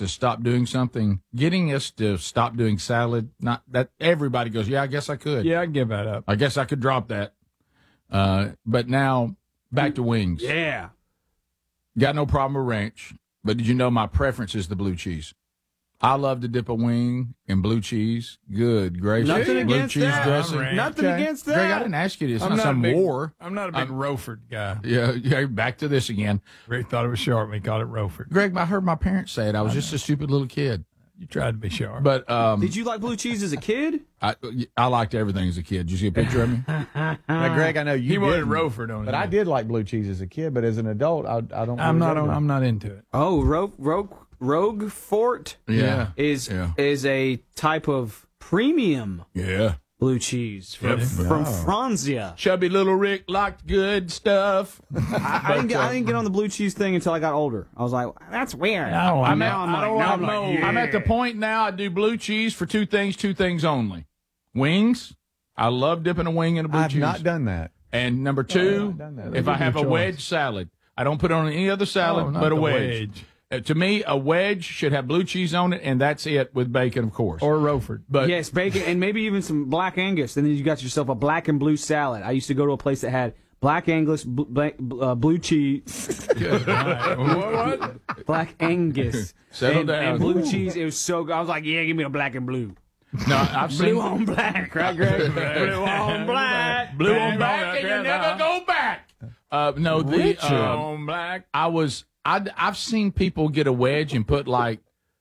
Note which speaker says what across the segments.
Speaker 1: to stop doing something, getting us to stop doing salad, not that everybody goes, yeah, I guess I could.
Speaker 2: Yeah, I'd give that up.
Speaker 1: I guess I could drop that. But now, back to wings.
Speaker 3: Yeah.
Speaker 1: Got no problem with ranch, but did you know my preference is the blue cheese? I love to dip a wing in blue cheese. Good gracious.
Speaker 3: Nothing
Speaker 1: blue
Speaker 3: against
Speaker 1: cheese
Speaker 3: that.
Speaker 1: dressing.
Speaker 3: Nothing against that.
Speaker 1: Greg, I didn't ask you this. It's
Speaker 2: I'm
Speaker 1: not some war.
Speaker 2: I'm not a big Roford guy.
Speaker 1: Yeah, back to this again.
Speaker 2: Greg thought it was sharp when he called it Roford.
Speaker 1: Greg, I heard my parents say it. I was just a stupid little kid.
Speaker 2: You tried to be sharp.
Speaker 1: But
Speaker 3: Did you like blue cheese as a kid?
Speaker 1: I liked everything as a kid. Did you see a picture of me?
Speaker 4: Now, Greg, I know you
Speaker 2: he wanted
Speaker 4: didn't,
Speaker 2: Roford on it.
Speaker 4: but I did like blue cheese as a kid. But as an adult, I don't.
Speaker 2: I'm
Speaker 4: really
Speaker 2: not.
Speaker 4: go
Speaker 2: I'm not into it.
Speaker 3: Oh, Rogue Fort
Speaker 1: Yeah.
Speaker 3: is a type of premium
Speaker 1: Yeah.
Speaker 3: blue cheese from Franzia.
Speaker 1: Chubby little Rick liked good stuff.
Speaker 3: I didn't get on the blue cheese thing until I got older. I was like, that's weird.
Speaker 2: No,
Speaker 3: I'm
Speaker 1: I'm at the point now I do blue cheese for two things only. Wings. I love dipping a wing in a blue
Speaker 4: I've
Speaker 1: cheese.
Speaker 4: not done that.
Speaker 1: And number two,
Speaker 4: I've done that.
Speaker 1: if I have a wedge salad, I don't put it on any other salad but a wedge. To me, a wedge should have blue cheese on it, and that's it with bacon, of course.
Speaker 2: Or Roford.
Speaker 1: But
Speaker 3: Yes, bacon and maybe even some black Angus. And then you got yourself a black and blue salad. I used to go to a place that had black Angus, blue cheese,
Speaker 2: What?
Speaker 3: black Angus,
Speaker 1: Settle down.
Speaker 3: and blue cheese. It was so good. I was like, yeah, give me a black and blue.
Speaker 1: no, I've
Speaker 3: Blue
Speaker 1: seen
Speaker 3: on black, right, Greg? Blue on black.
Speaker 1: blue on back, and you never go back. No,
Speaker 2: on black.
Speaker 1: I've seen people get a wedge and put like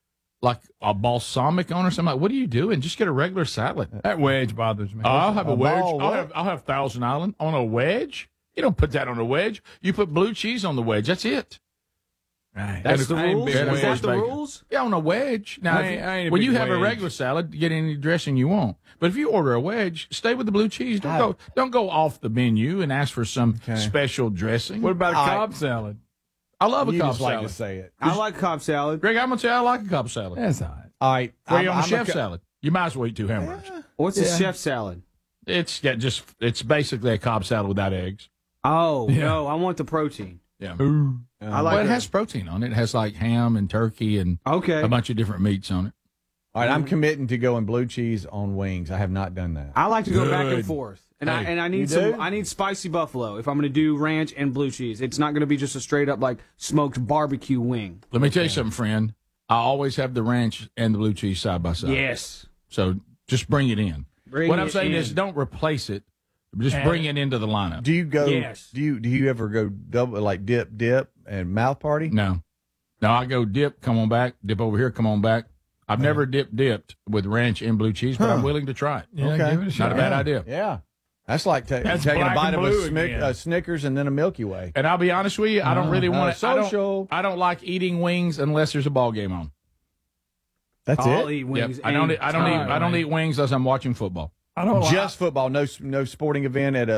Speaker 1: a balsamic on or something. Like, what are you doing? Just get a regular salad.
Speaker 2: That wedge bothers me.
Speaker 1: I'll have a wedge.
Speaker 4: ball
Speaker 1: I'll have Thousand Island on a wedge. You don't put that on a wedge. You put blue cheese on the wedge. That's it.
Speaker 3: That's the
Speaker 2: I ain't
Speaker 3: rules?
Speaker 2: big
Speaker 3: Is
Speaker 2: wedge
Speaker 3: that the
Speaker 1: bacon.
Speaker 3: rules?
Speaker 1: Yeah, on a wedge. Now,
Speaker 2: I ain't a
Speaker 1: when
Speaker 2: big
Speaker 1: you have a
Speaker 2: wedge.
Speaker 1: regular salad, you get any dressing you want. But if you order a wedge, stay with the blue cheese. Don't go off the menu and ask for some special dressing.
Speaker 2: What about a Cobb salad?
Speaker 1: I love a
Speaker 4: You
Speaker 1: Cobb
Speaker 4: just like
Speaker 1: salad.
Speaker 4: to say it.
Speaker 3: I like Cobb salad.
Speaker 1: Greg, I'm gonna tell you, I like a Cobb salad.
Speaker 2: That's all right.
Speaker 4: All right.
Speaker 1: Where you on the
Speaker 4: I'm
Speaker 1: chef
Speaker 4: a-
Speaker 1: salad? You might as well eat two hamburgers.
Speaker 3: What's a chef salad?
Speaker 1: It's basically a Cobb salad without eggs.
Speaker 3: Oh, no, I want the protein.
Speaker 1: Yeah.
Speaker 3: I like
Speaker 1: Well, it has protein on it. It has like ham and turkey and
Speaker 3: Okay.
Speaker 1: a bunch of different meats on it.
Speaker 4: All right, I'm committing to going blue cheese on wings. I have not done that.
Speaker 3: I like to go back and
Speaker 1: Good.
Speaker 3: forth. And
Speaker 1: Hey,
Speaker 3: I
Speaker 4: you
Speaker 3: need
Speaker 4: do?
Speaker 3: I need spicy buffalo if I'm going to do ranch and blue cheese. It's not going to be just a straight up like smoked barbecue wing.
Speaker 1: Let me tell you something, friend. I always have the ranch and the blue cheese side by side.
Speaker 3: Yes.
Speaker 1: So just bring it in.
Speaker 3: Bring
Speaker 1: what I'm
Speaker 3: it
Speaker 1: saying
Speaker 3: in.
Speaker 1: is don't replace it. Just bring it into the lineup.
Speaker 4: Do you go?
Speaker 3: Yes.
Speaker 4: Do you ever go double like dip and mouth party?
Speaker 1: No. I go dip, come on back, dip over here, come on back. I've never dipped with ranch and blue cheese, but I'm willing to try it.
Speaker 2: Yeah,
Speaker 4: Okay.
Speaker 2: give it a shot.
Speaker 1: Not a bad idea.
Speaker 4: Yeah, that's like
Speaker 2: That's
Speaker 4: taking a
Speaker 2: black
Speaker 4: bite
Speaker 2: and
Speaker 4: of
Speaker 2: blue again.
Speaker 4: a Snickers and then a Milky Way.
Speaker 1: And I'll be honest with you, I don't really want to.
Speaker 4: social.
Speaker 1: I don't like eating wings unless there's a ball game on.
Speaker 4: That's
Speaker 3: I'll
Speaker 4: it.
Speaker 3: eat wings.
Speaker 1: Yep. I don't eat wings unless I'm watching football.
Speaker 2: I don't like.
Speaker 4: Just football. No sporting event at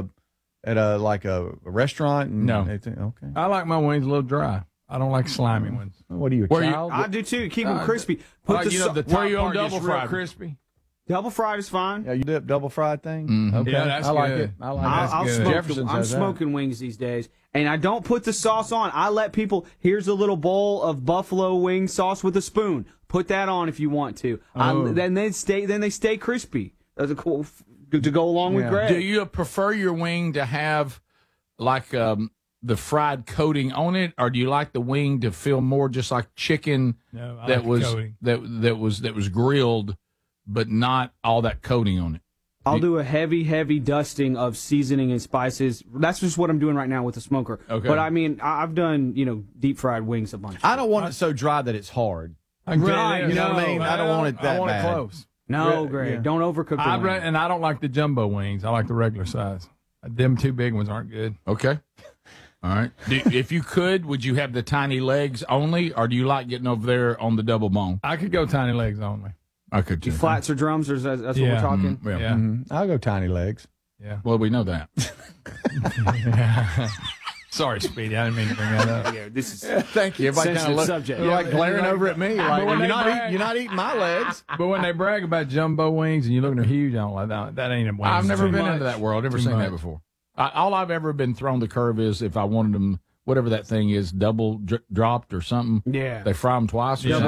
Speaker 4: a like a restaurant. And
Speaker 1: No.
Speaker 4: Okay.
Speaker 2: I like my wings a little dry. I don't like slimy ones.
Speaker 4: What are you, a
Speaker 1: Where you-
Speaker 4: child?
Speaker 3: I do too. Keep them crispy. Put the
Speaker 1: the
Speaker 2: Why
Speaker 1: you on
Speaker 2: part just
Speaker 1: double
Speaker 2: real
Speaker 1: fried.
Speaker 2: crispy.
Speaker 3: double fried is fine.
Speaker 4: Yeah, you dip double fried thing.
Speaker 1: Mhm.
Speaker 4: Okay,
Speaker 2: Yeah, that's
Speaker 4: I like
Speaker 2: good.
Speaker 4: it. I like
Speaker 3: I'll
Speaker 4: it.
Speaker 3: smoke.
Speaker 4: Jefferson's
Speaker 3: I'm
Speaker 4: has that.
Speaker 3: smoking wings these days, and I don't put the sauce on. I let people. Here's a little bowl of buffalo wing sauce with a spoon. Put that on if you want to. Then they stay crispy. That's a cool to go along with
Speaker 4: Yeah.
Speaker 3: Greg.
Speaker 1: Do you prefer your wing to have like the fried coating on it, or do you like the wing to feel more just like chicken
Speaker 2: No, I
Speaker 1: that
Speaker 2: like the
Speaker 1: was
Speaker 2: coating.
Speaker 1: that was grilled, but not all that coating on it?
Speaker 3: I'll do a heavy dusting of seasoning and spices. That's just what I'm doing right now with the smoker.
Speaker 1: Okay.
Speaker 3: But I mean, I've done deep fried wings a bunch.
Speaker 4: I don't want it so dry that it's hard.
Speaker 2: I can tell
Speaker 3: Right,
Speaker 2: this.
Speaker 4: You know what I mean? I don't want it that
Speaker 2: I want
Speaker 4: bad.
Speaker 2: it close.
Speaker 3: No,
Speaker 4: Yeah,
Speaker 3: Greg,
Speaker 4: yeah.
Speaker 3: don't overcook the wing.
Speaker 2: And I don't like the jumbo wings. I like the regular size. Them two big ones aren't good.
Speaker 1: Okay. All right. If you could, would you have the tiny legs only, or do you like getting over there on the double bone?
Speaker 2: I could go tiny legs only.
Speaker 1: I could too.
Speaker 3: Flats or drums, or that's what we're
Speaker 2: Yeah.
Speaker 3: talking.
Speaker 1: Yeah.
Speaker 2: Yeah.
Speaker 4: I'll go tiny legs.
Speaker 2: Yeah.
Speaker 1: Well, we know that.
Speaker 2: Sorry, Speedy. I didn't mean to bring that up.
Speaker 3: Yeah, this is
Speaker 4: Thank you. Everybody
Speaker 3: sensitive
Speaker 4: kinda look-
Speaker 3: subject.
Speaker 4: You're like glaring over at me. Like,
Speaker 2: when
Speaker 4: you're
Speaker 2: they
Speaker 4: not,
Speaker 2: brag-
Speaker 4: you're not eating my legs.
Speaker 2: But when they brag about jumbo wings and you look at they're huge, I don't like that. That ain't a wing.
Speaker 1: I've never
Speaker 2: Too
Speaker 1: been
Speaker 2: much.
Speaker 1: into that world. Never
Speaker 2: Too
Speaker 1: seen
Speaker 2: much.
Speaker 1: that before. All I've ever been thrown the curve is if I wanted them, whatever that thing is, double dropped or something.
Speaker 3: Yeah.
Speaker 1: They fry them twice or
Speaker 3: Double